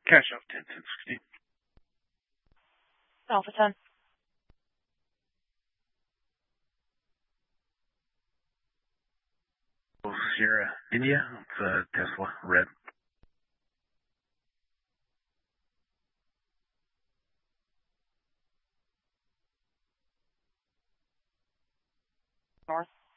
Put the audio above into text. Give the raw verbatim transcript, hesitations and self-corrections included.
Cash off ten, ten sixteen. Alpha ten. Sierra, India. It's uh, Tesla, red. North.